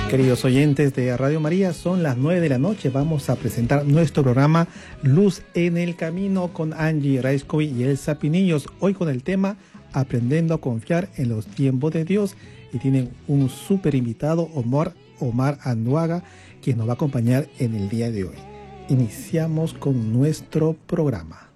Queridos oyentes de Radio María, son las 9 de la noche. Vamos a presentar nuestro programa Luz en el Camino con Angie Raiskovi y Elsa Pinillos. Hoy con el tema Aprendiendo a confiar en los tiempos de Dios. Y tienen un súper invitado, Omar Anduaga, quien nos va a acompañar en el día de hoy. Iniciamos con nuestro programa.